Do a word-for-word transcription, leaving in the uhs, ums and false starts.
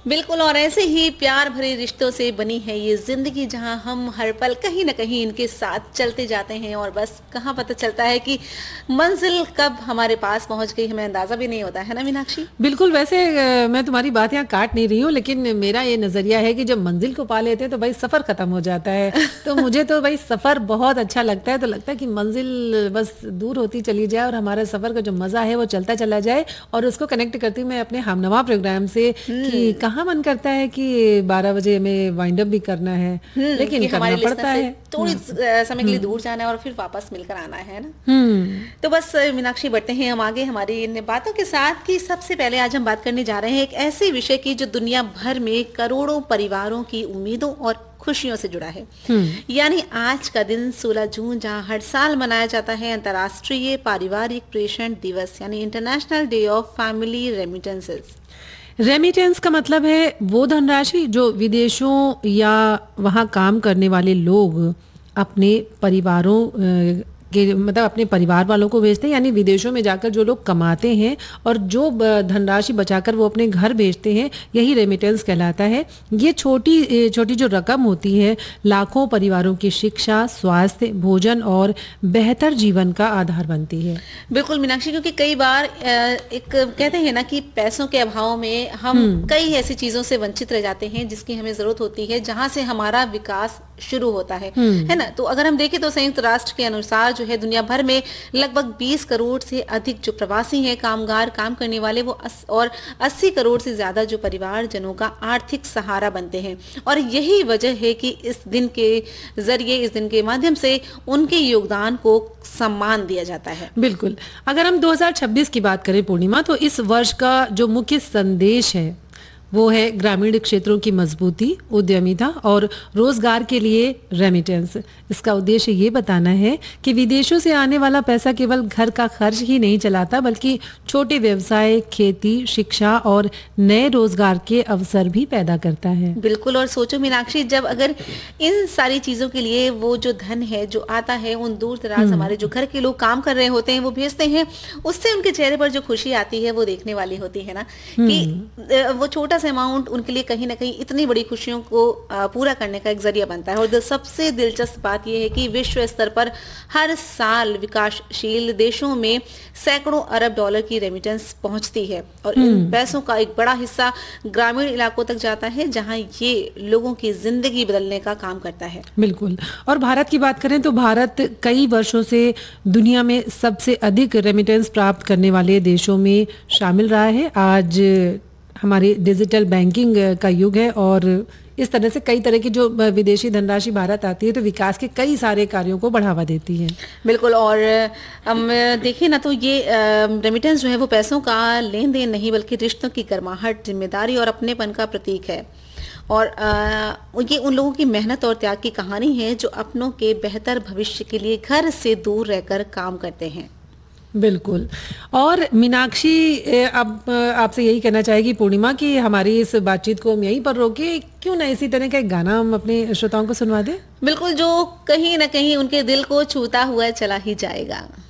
बिल्कुल, और ऐसे ही प्यार भरे रिश्तों से बनी है ये ज़िंदगी, जहाँ हम हर पल कहीं न कहीं इनके साथ चलते जाते हैं और बस कहाँ पता चलता है कि मंज़िल कब हमारे पास पहुँच गई, हमें अंदाज़ा भी नहीं होता है ना मीनाक्षी? बिल्कुल, वैसे अ, मैं तुम्हारी बात यहाँ काट नहीं रही हूँ, लेकिन मेरा ये नज़रिया है कि जब मंज़िल को पा लेते हैं तो भाई सफ़र ख़त्म हो जाता है। तो मुझे तो भाई सफ़र बहुत अच्छा लगता है, तो लगता है कि मंज़िल बस दूर होती चली जाए और हमारा सफ़र का जो मज़ा है वो चलता चला जाए। और उसको कनेक्ट करती हूँ मैं अपने हमनवा प्रोग्राम से कि कहाँ मन करता है कि बारह बजे हमें वाइंड अप भी करना है, लेकिन कि करना हमारे पड़ता लिसनर से है। थोड़ी अ, समय के लिए दूर जाना है और फिर वापस मिलकर आना है ना? हुँ। तो बस अ, मीनाक्षी, बढ़ते हैं हम आगे हमारी इन बातों के साथ कि सबसे पहले आज हम बात करने जा रहे हैं एक ऐसे विषय की जो दुनिया भर में करोड़ों परिवारों की उम्मीदों और खुशियों से जुड़ा है। यानी आज का दिन सोलह जून, जहां हर साल मनाया जाता है अंतर्राष्ट्रीय पारिवारिक प्रेषण दिवस, यानी international day of family remittances. Remittance का मतलब है वो धनराशि जो विदेशों या वहाँ काम करने वाले लोग अपने परिवारों अ, के मतलब अपने परिवार वालों को भेजते हैं, यानी विदेशों में जाकर जो लोग कमाते हैं और जो ब- धनराशि बचाकर वो अपने घर भेजते हैं, यही रेमिटेंस कहलाता है। ये छोटी अ, छोटी जो रकम होती है लाखों परिवारों की शिक्षा, स्वास्थ्य, भोजन और बेहतर जीवन का आधार बनती है। बिल्कुल मीनाक्षी, क्योंकि कई बार अ, एक कहते हैं ना कि पैसों के अभाव में हम कई ऐसी चीजों से वंचित रह जाते हैं जिसकी हमें जरूरत होती है, जहां से हमारा विकास शुरू होता है है ना? तो अगर हम देखें तो संयुक्त राष्ट्र के अनुसार जो है दुनिया भर में लगभग बीस करोड़ से अधिक जो प्रवासी हैं, कामगार, काम करने वाले, वो अस, और अस्सी करोड़ से ज्यादा जो परिवारजनों का आर्थिक सहारा बनते हैं। और यही वजह है कि इस दिन के जरिए, इस दिन के माध्यम से उनके योगदान को सम्मान दिया जाता है। बिल्कुल। अगर हम दो हज़ार छब्बीस की बात करें पूर्णिमा, तो इस वर्ष का जो मुख्य संदेश है वो है ग्रामीण क्षेत्रों की मजबूती, उद्यमिता और रोजगार के लिए रेमिटेंस। इसका उद्देश्य ये बताना है कि विदेशों से आने वाला पैसा केवल घर का खर्च ही नहीं चलाता, बल्कि छोटे व्यवसाय, खेती, शिक्षा और नए रोजगार के अवसर भी पैदा करता है। बिल्कुल, और सोचो मीनाक्षी, जब अगर इन सारी चीजों के लिए वो जो धन है जो आता है, उन दूर दराज हमारे जो घर के लोग काम कर रहे होते हैं वो भेजते हैं, उससे उनके चेहरे पर जो खुशी आती है वो देखने वाली होती है ना, कि अ, वो छोटा सा अमाउंट उनके लिए कहीं ना कहीं इतनी बड़ी खुशियों को अ, पूरा करने का एक जरिया बनता है। और दिल- सबसे दिलचस्प बात यह है कि विश्व स्तर पर हर साल विकासशील देशों में सैकड़ों अरब डॉलर की रेमिटेंस पहुंचती है, और इन पैसों का एक बड़ा हिस्सा ग्रामीण इलाकों तक जाता है, जहां ये लोगों की जिंदगी बदलने का काम करता है। बिल्कुल। और भारत की बात करें तो भारत कई वर्षों से दुनिया में सबसे अधिक रेमिटेंस प्राप्त करने वाले देशों में शामिल रहा है। आज हमारी डिजिटल बैंकिंग का युग है और इस तरह से कई तरह की जो विदेशी धनराशि भारत आती है तो विकास के कई सारे कार्यों को बढ़ावा देती है। बिल्कुल, और हम देखें ना तो ये रेमिटेंस जो है वो पैसों का लेन देन नहीं, बल्कि रिश्तों की गर्माहट, जिम्मेदारी और अपनेपन का प्रतीक है। और आ, ये उन लोगों की मेहनत और त्याग की कहानी है जो अपनों के बेहतर भविष्य के लिए घर से दूर रहकर काम करते हैं। बिल्कुल। और मीनाक्षी ए, अब आपसे यही कहना चाहेगी पूर्णिमा कि हमारी इस बातचीत को हम यहीं पर रोके, क्यों ना इसी तरह का एक गाना हम अपने श्रोताओं को सुनवा दें। बिल्कुल, जो कहीं ना कहीं उनके दिल को छूता हुआ चला ही जाएगा।